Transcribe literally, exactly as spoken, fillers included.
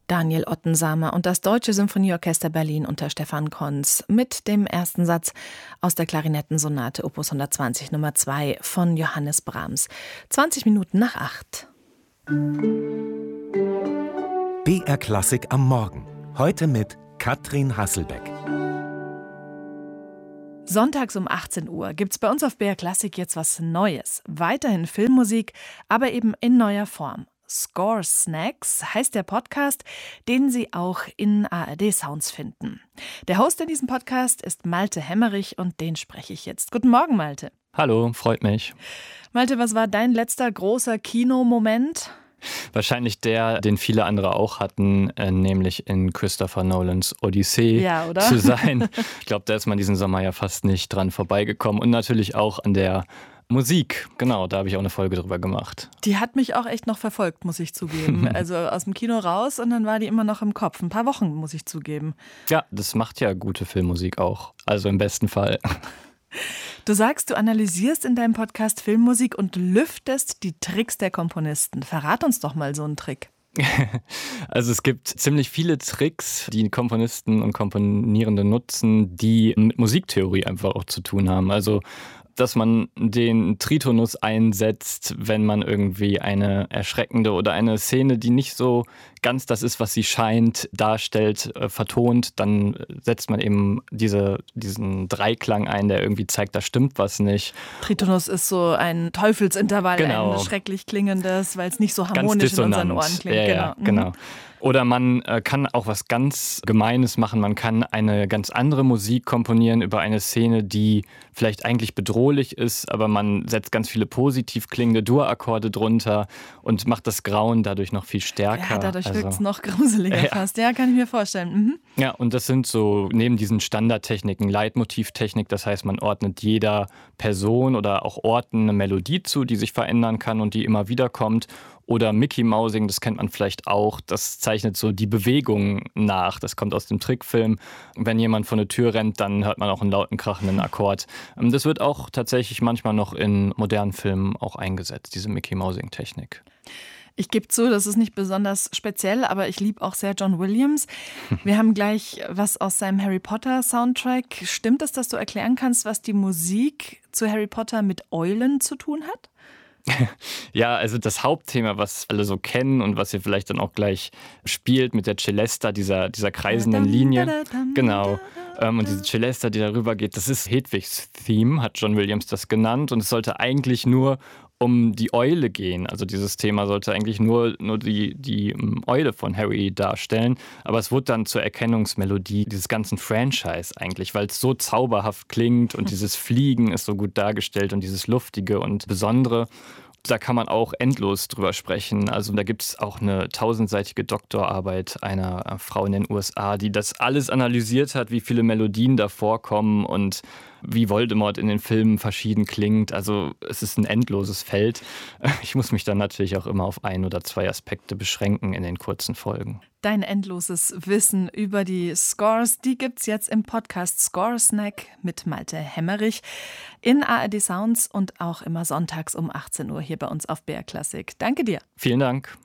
Daniel Ottensamer und das Deutsche Symphonieorchester Berlin unter Stefan Konz mit dem ersten Satz aus der Klarinettensonate Opus hundertzwanzig Nummer zwei von Johannes Brahms. zwanzig Minuten nach acht. B R Klassik am Morgen. Heute mit Katrin Hasselbeck. Sonntags um achtzehn Uhr gibt's bei uns auf B R Klassik jetzt was Neues. Weiterhin Filmmusik, aber eben in neuer Form. Score Snacks heißt der Podcast, den Sie auch in A R D Sounds finden. Der Host in diesem Podcast ist Malte Hemmerich und den spreche ich jetzt. Guten Morgen, Malte. Hallo, freut mich. Malte, was war dein letzter großer Kinomoment? Wahrscheinlich der, den viele andere auch hatten, äh, nämlich in Christopher Nolans Odyssee ja, oder? zu sein. Ich glaube, da ist man diesen Sommer ja fast nicht dran vorbeigekommen. Und natürlich auch an der Musik, genau, da habe ich auch eine Folge drüber gemacht. Die hat mich auch echt noch verfolgt, muss ich zugeben. Also aus dem Kino raus und dann war die immer noch im Kopf. Ein paar Wochen, muss ich zugeben. Ja, das macht ja gute Filmmusik auch. Also im besten Fall. Du sagst, du analysierst in deinem Podcast Filmmusik und lüftest die Tricks der Komponisten. Verrat uns doch mal so einen Trick. Also es gibt ziemlich viele Tricks, die Komponisten und Komponierende nutzen, die mit Musiktheorie einfach auch zu tun haben. Also dass man den Tritonus einsetzt, wenn man irgendwie eine erschreckende oder eine Szene, die nicht so ganz das ist, was sie scheint, darstellt, äh, vertont, dann setzt man eben diese, diesen Dreiklang ein, der irgendwie zeigt, da stimmt was nicht. Tritonus ist so ein Teufelsintervall, genau. Ein schrecklich klingendes, weil es nicht so harmonisch in unseren Ohren klingt. Ja, ja, genau. genau. Oder man äh, kann auch was ganz Gemeines machen. Man kann eine ganz andere Musik komponieren über eine Szene, die vielleicht eigentlich bedrohlich ist, aber man setzt ganz viele positiv klingende Dur-Akkorde drunter und macht das Grauen dadurch noch viel stärker. Ja, dadurch also, wirkt es noch gruseliger ja. fast. Ja, kann ich mir vorstellen. Mhm. Ja, und das sind so neben diesen Standardtechniken Leitmotivtechnik. Das heißt, man ordnet jeder Person oder auch Orten eine Melodie zu, die sich verändern kann und die immer wieder kommt. Oder Mickey Mousing, das kennt man vielleicht auch, das zeichnet so die Bewegung nach. Das kommt aus dem Trickfilm. Wenn jemand vor eine Tür rennt, dann hört man auch einen lauten, krachenden Akkord. Das wird auch tatsächlich manchmal noch in modernen Filmen auch eingesetzt, diese Mickey Mousing-Technik. Ich gebe zu, das ist nicht besonders speziell, aber ich liebe auch sehr John Williams. Wir haben gleich was aus seinem Harry Potter Soundtrack. Stimmt es, dass du erklären kannst, was die Musik zu Harry Potter mit Eulen zu tun hat? Ja, also das Hauptthema, was alle so kennen und was ihr vielleicht dann auch gleich spielt mit der Celesta, dieser, dieser kreisenden Linie. Genau. Und diese Celesta, die darüber geht, das ist Hedwigs Theme, hat John Williams das genannt. Und es sollte eigentlich nur um die Eule gehen. Also dieses Thema sollte eigentlich nur, nur die, die Eule von Harry darstellen. Aber es wurde dann zur Erkennungsmelodie dieses ganzen Franchise eigentlich, weil es so zauberhaft klingt und dieses Fliegen ist so gut dargestellt und dieses Luftige und Besondere. Da kann man auch endlos drüber sprechen. Also da gibt es auch eine tausendseitige Doktorarbeit einer Frau in den U S A, die das alles analysiert hat, wie viele Melodien da vorkommen und wie Voldemort in den Filmen verschieden klingt. Also es ist ein endloses Feld. Ich muss mich dann natürlich auch immer auf ein oder zwei Aspekte beschränken in den kurzen Folgen. Dein endloses Wissen über die Scores, die gibt's jetzt im Podcast Score Snack mit Malte Hemmerich in A R D Sounds und auch immer sonntags um achtzehn Uhr hier bei uns auf B R Klassik. Danke dir. Vielen Dank.